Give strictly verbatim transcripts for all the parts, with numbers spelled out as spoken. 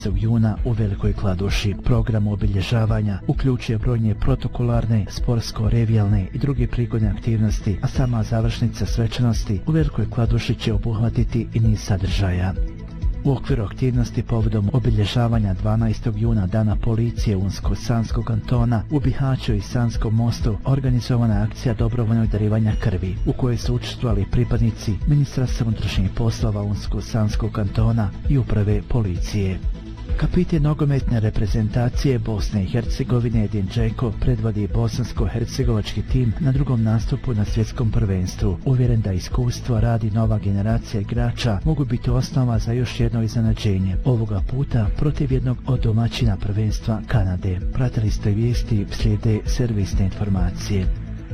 juna u Velikoj Kladuši. Program obilježavanja uključuje brojne protokolarne, sportsko-revijalne i druge prigodne aktivnosti, a sama završnica svečanosti u Velikoj Kladuši će obuhvatiti i niz sadržaja. U okviru aktivnosti povodom obilježavanja dvanaestog juna Dana policije Unsko-Sanskog kantona u Bihaću i Sanskom mostu organizovana je akcija dobrovoljnog darivanja krvi u kojoj su učestvovali pripadnici Ministarstva unutrašnjih poslova Unsko-Sanskog kantona i uprave policije. Kapiten nogometne reprezentacije Bosne i Hercegovine Edin Džeko predvodi bosansko-hercegovački tim na drugom nastupu na svjetskom prvenstvu. Uvjeren da iskustvo radi nova generacija igrača mogu biti osnova za još jedno iznenađenje. Ovoga puta protiv jednog od domaćina prvenstva Kanade. Pratili ste vijesti, slijede servisne informacije.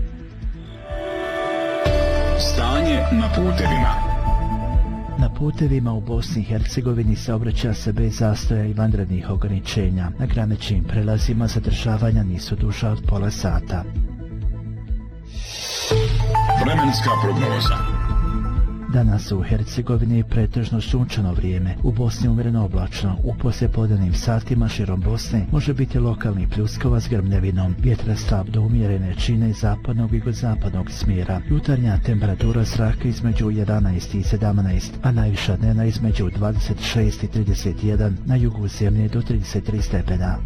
Stanje na putevima. Na putevima u Bosni i Hercegovini saobraća se bez zastoja i vanrednih ograničenja. Na graničnim prelazima zadržavanja nisu duža od pola sata. Vremenska prognoza. Danas u Hercegovini pretežno sunčano vrijeme, u Bosni umjereno oblačno. U poslijepodnevnim satima širom Bosne može biti lokalni pljuskova s grmljavinom. Vjetra slab do umjerene čine zapadnog i jugozapadnog smjera. Jutarnja temperatura zraka između jedanaest i sedamnaest, a najviša dnevna između dvadeset šest i trideset jedan, na jugu zemlje do trideset tri stepena.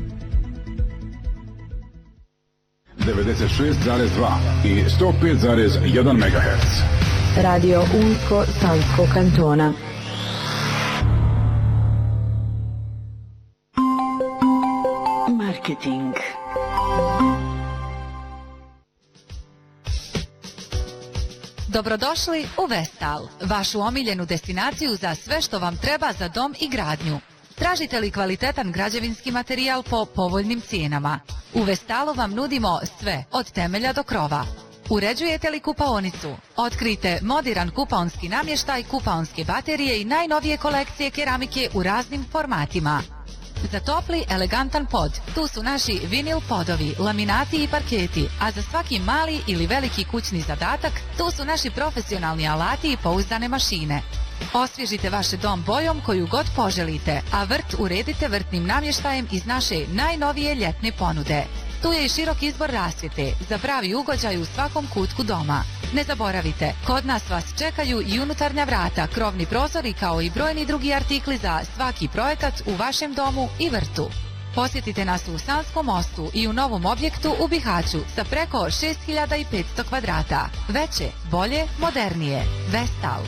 devedeset šest zarez dva i sto pet zarez jedan megaherc. Radio Unsko-Sanskog kantona. Marketing. Dobrodošli u Vestal, vašu omiljenu destinaciju za sve što vam treba za dom i gradnju. Tražite li kvalitetan građevinski materijal po povoljnim cijenama? U Vestalu vam nudimo sve, od temelja do krova. Uređujete li kupaonicu? Otkrijte moderan kupaonski namještaj, kupaonske baterije i najnovije kolekcije keramike u raznim formatima. Za topli, elegantan pod, tu su naši vinil podovi, laminati i parketi, a za svaki mali ili veliki kućni zadatak, tu su naši profesionalni alati i pouzdane mašine. Osvježite vaš dom bojom koju god poželite, a vrt uredite vrtnim namještajem iz naše najnovije ljetne ponude. Tu je i širok izbor rasvjete za pravi ugođaj u svakom kutku doma. Ne zaboravite, kod nas vas čekaju i unutarnja vrata, krovni prozori kao i brojni drugi artikli za svaki projekat u vašem domu i vrtu. Posjetite nas u Sanskom mostu i u novom objektu u Bihaću sa preko šest hiljada petsto kvadrata. Veće, bolje, modernije. Vestal.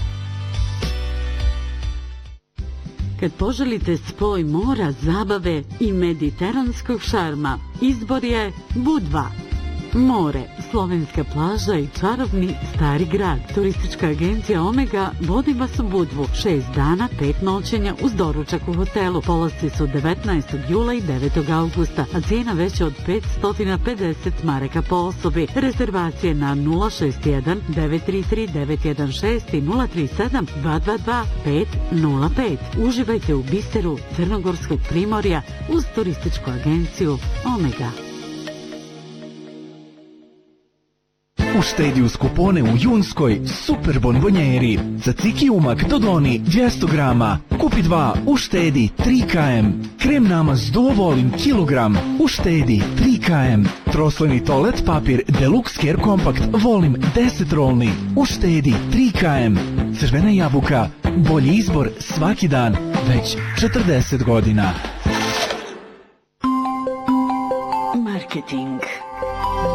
Kad poželite spoj mora, zabave i mediteranskog šarma, izbor je Budva. More, slovenska plaža i čarobni stari grad. Turistička agencija Omega vodi vas u Budvu. Šest dana, pet noćenja uz doručak u hotelu. Polasci su devetnaestog jula i devetog augusta, a cijena veća od petsto pedeset maraka po osobi. Rezervacije na nula šest jedan devet tri tri devet jedan šest i nula tri sedam dva dva dva pet nula pet. Uživajte u biseru Crnogorskog primorja uz turističku agenciju Omega. Uštedi uz kupone u Junskoj super bonbonjeri. Za ciki umak Dodoni dvjesto grama. Kupi dva, uštedi tri kilograma. Krem namaz Dovolim kilogram. Uštedi tri kilograma. Troslojni toalet papir Deluxe Care Compact Volim deset rolni. Uštedi tri kilograma. Crvena jabuka. Bolji izbor svaki dan. Već četrdeset godina. Marketing.